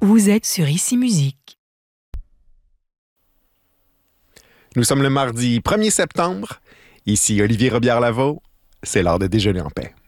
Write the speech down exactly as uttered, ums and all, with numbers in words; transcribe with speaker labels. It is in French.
Speaker 1: Vous êtes sur Ici Musique.
Speaker 2: Nous sommes le mardi premier septembre. Ici Olivier Robillard-Lavaux. C'est l'heure de déjeuner en paix.